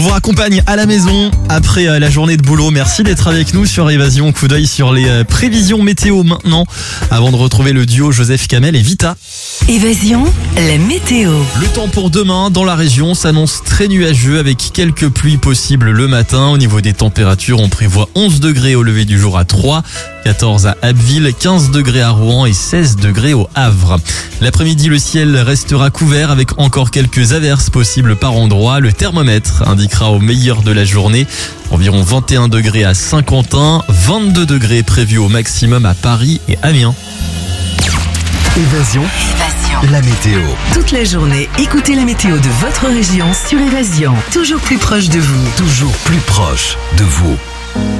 vous raccompagne à la maison après la journée de boulot. Merci d'être avec nous sur Évasion. Coup d'œil sur les prévisions météo maintenant, avant de retrouver le duo Joseph Kamel et Vita. Évasion, la météo. Le temps pour demain dans la région s'annonce très nuageux avec quelques pluies possibles le matin. Au niveau des températures, on prévoit 11 degrés au lever du jour à Troyes, 14 à Abbeville, 15 degrés à Rouen et 16 degrés au Havre. L'après-midi, le ciel restera couvert avec encore quelques averses possibles par endroit. Le thermomètre indiquera au meilleur de la journée environ 21 degrés à Saint-Quentin, 22 degrés prévus au maximum à Paris et Amiens. Évasion, la météo. Toute la journée, écoutez la météo de votre région sur Évasion. Toujours plus proche de vous. Toujours plus proche de vous.